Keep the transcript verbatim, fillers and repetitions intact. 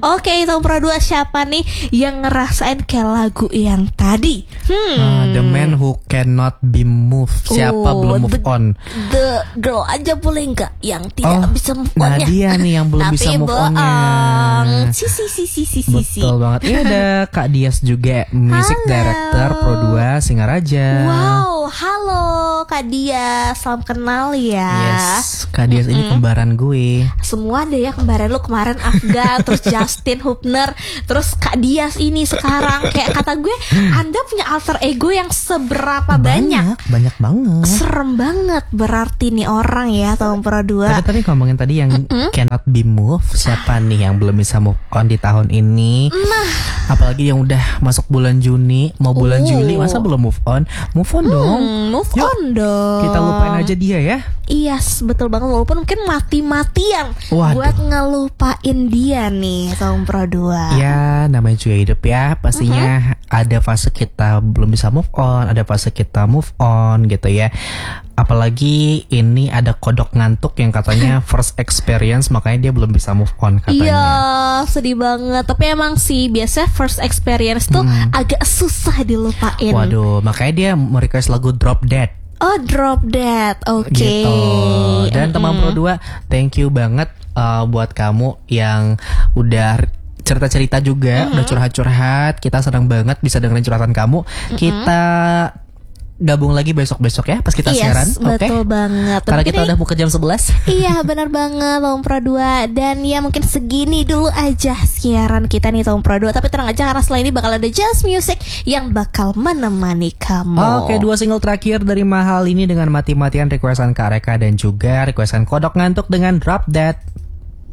Oke, tahun Pro dua siapa nih yang ngerasain kayak lagu yang tadi? Hmm. Uh, the man who cannot be moved. Siapa Oh, belum move the, on? The girl aja boleh nggak yang tidak Oh, bisa move on ya? Nadia nih yang belum Tapi bisa move bohong. on-nya. Si si si si si si. si. Betul banget. Ini ada Kak Dias juga, music Halo. director Pro dua Singaraja. Wow, halo Kak Dia, salam kenal ya. Yes, Kak Dias ini kembaran gue. Semua deh ya kemarin lu kemarin Afgan, terus Justin Hubner, terus Kak Dias ini sekarang kayak kata gue, Anda punya alter ego yang seberapa banyak? Banyak, banyak banget. Serem banget berarti nih orang ya tahun Pro dua. Tapi tadi ngomongin tadi yang Mm-mm. cannot be moved, siapa nih yang belum bisa move on di tahun ini? Nah, Apalagi yang udah masuk bulan Juni, mau bulan Oh. Juli masa belum move on? Move on dong. hmm, move Yuk, on dong. Kita lupain aja dia ya. Iya, yes, betul banget. Walaupun mungkin mati-matian Waduh. buat ngelupain dia nih tahun Pro dua. Ya, namanya juga hidup ya. Pastinya ada fase kita belum bisa move on, ada fase kita move on gitu ya. Apalagi ini ada kodok ngantuk yang katanya first experience, makanya dia belum bisa move on katanya. Iya, sedih banget. Tapi emang sih biasanya first experience tuh agak susah dilupain. Waduh, makanya dia merequest lagu Drop Dead. Oh, Drop Dead. Oke. Gitu. Dan teman Pro dua, thank you banget uh, buat kamu yang udah cerita-cerita juga, udah curhat-curhat. Kita senang banget bisa dengerin curhatan kamu. Kita gabung lagi besok-besok ya pas kita Yes, siaran. Oke. betul banget. Karena Tapi kita ini- udah buka jam sebelas. Iya benar banget Tahun Pro dua. Dan ya mungkin segini dulu aja siaran kita nih Tahun Pro dua. Tapi tenang aja karena setelah ini bakal ada Just Music yang bakal menemani kamu. Oke, dua single terakhir dari Mahal ini dengan mati-matian requestan Kak Reka dan juga requestan Kodok Ngantuk dengan Drop Dead.